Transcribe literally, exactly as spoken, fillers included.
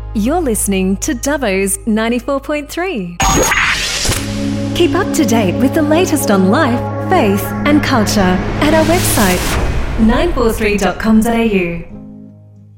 You're listening to Dubbo's ninety-four point three. Keep up to date with the latest on life, faith and culture at our website nine four three dot com dot a u.